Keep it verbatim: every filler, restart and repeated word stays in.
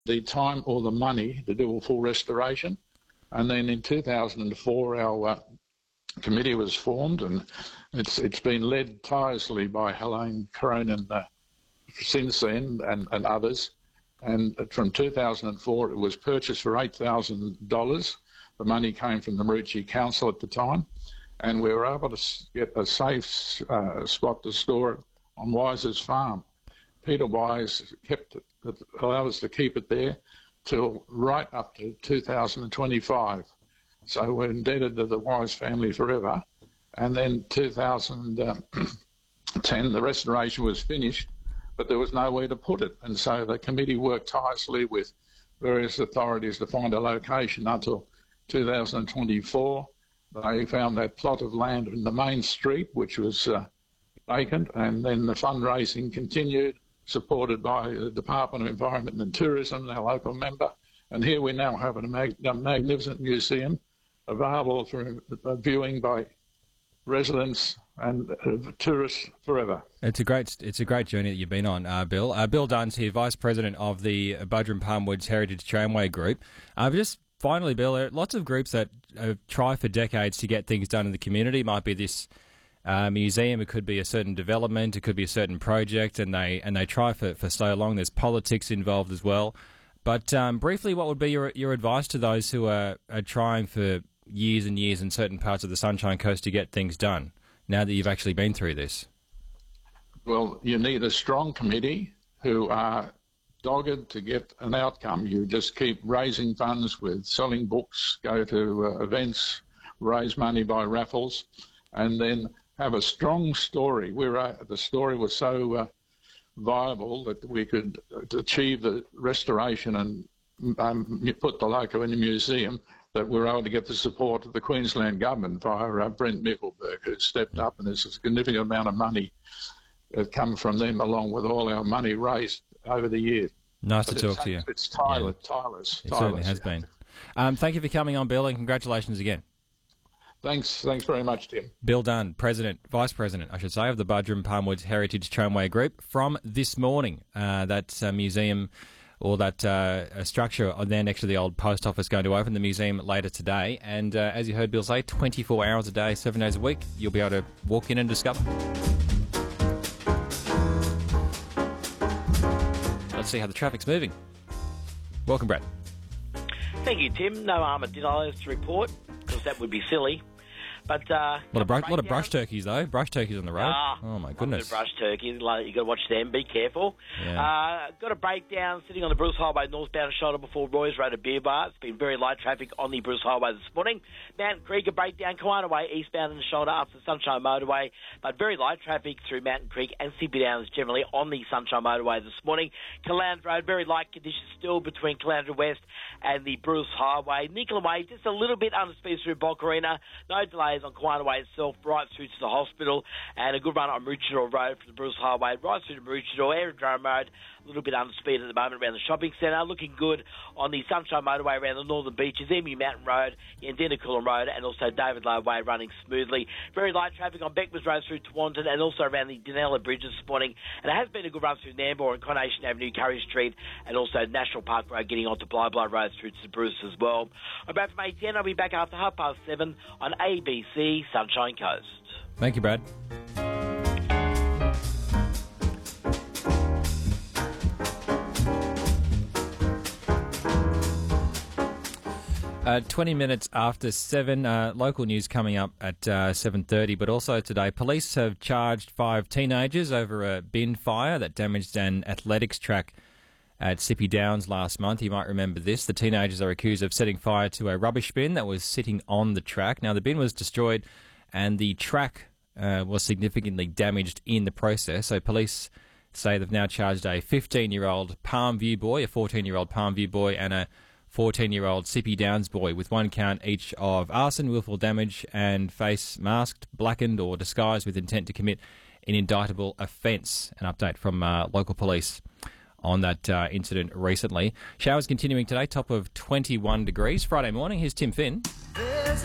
the time or the money to do a full restoration. And then in two thousand four, our uh, committee was formed, and it's it's been led tirelessly by Helene Cronin uh, since then, and, and others. And from two thousand four, it was purchased for eight thousand dollars. The money came from the Maroochy Council at the time, and we were able to get a safe uh, spot to store it on Wise's farm. Peter Wise kept it, allowed us to keep it there till right up to two thousand twenty-five. So we're indebted to the Wise family forever. And then two thousand ten, the restoration was finished, but there was nowhere to put it. And so the committee worked tirelessly with various authorities to find a location until two thousand twenty-four. They found that plot of land in the main street, which was uh, vacant, and then the fundraising continued, supported by the Department of Environment and Tourism, our local member. And here we now have a, mag a magnificent museum available for viewing by residents and uh, tourists forever. It's a great, it's a great journey that you've been on, uh, Bill. Uh, Bill Dunn's here, Vice President of the Buderim Palmwoods Heritage Tramway Group. Uh, just finally, Bill, there are lots of groups that uh, try for decades to get things done in the community. It might be this uh, museum, it could be a certain development, it could be a certain project, and they and they try for, for so long. There's politics involved as well. But um, briefly, what would be your your advice to those who are, are trying for years and years in certain parts of the Sunshine Coast to get things done, now that you've actually been through this? Well, you need a strong committee who are dogged to get an outcome. You just keep raising funds with selling books, go to uh, events, raise money by raffles, and then have a strong story. We're, uh, the story was so uh, viable that we could achieve the restoration and um, put the loco in the museum, that we were able to get the support of the Queensland government via uh, Brent Mickelberg, who stepped up, and there's a significant amount of money that come from them, along with all our money raised over the years. Nice but to talk to you. It's tireless, yeah. tireless. It tireless, certainly has yeah. been. Um, thank you for coming on, Bill, and congratulations again. Thanks, thanks very much, Tim. Bill Dunn, President, Vice President, I should say, of the Buderim Palmwoods Heritage Tramway Group. From this morning, uh, that uh, museum or that uh, structure there next to the old post office going to open, the museum later today. And uh, as you heard Bill say, twenty-four hours a day, seven days a week, you'll be able to walk in and discover. Let's see how the traffic's moving. Welcome, Brad. Thank you, Tim. No armadillos to report, because that would be silly. But uh, a lot of, brush, lot of brush turkeys, though. Brush turkeys on the road. Ah, oh, my goodness. Brush turkeys. Like, you got to watch them. Be careful. Yeah. Uh, got a breakdown sitting on the Bruce Highway northbound shoulder before Roy's Road at Beer Bar. It's been very light traffic on the Bruce Highway this morning. Mountain Creek, a breakdown. Kiwana Way eastbound in the shoulder up to the Sunshine Motorway. But very light traffic through Mountain Creek and Sippy Downs generally on the Sunshine Motorway this morning. Calandra Road, very light conditions still between Calandra West and the Bruce Highway. Nicola Way, just a little bit under speed through Bocarina. No delays on Kiwana Way itself, right through to the hospital, and a good run on Maroochydore Road from the Bruce Highway, right through to Maroochydore, Aerodrome Road, a little bit under speed at the moment around the shopping centre. Looking good on the Sunshine Motorway around the Northern Beaches, Emu Mountain Road, Yandina Road, and also David Lowe Way running smoothly. Very light traffic on Beckman's Road through Tawantin and also around the Danella Bridge this morning. And it has been a good run through Nambour and Coronation Avenue, Curry Street, and also National Park Road getting onto Blyblow Road through to Bruce as well. I'm back from eight ten. I'll be back after half past seven on A B C Sunshine Coast. Thank you, Brad. Uh, twenty minutes after seven, uh, local news coming up at uh, seven thirty, but also today, police have charged five teenagers over a bin fire that damaged an athletics track at Sippy Downs last month. You might remember this. The teenagers are accused of setting fire to a rubbish bin that was sitting on the track. Now, the bin was destroyed and the track uh, was significantly damaged in the process. So police say they've now charged a fifteen-year-old Palm View boy, a fourteen-year-old Palm View boy, and a fourteen-year-old Sippy Downs boy with one count each of arson, willful damage, and face masked, blackened or disguised with intent to commit an indictable offence. An update from uh, local police on that uh, incident recently. Showers continuing today, top of twenty-one degrees. Friday morning, here's Tim Finn.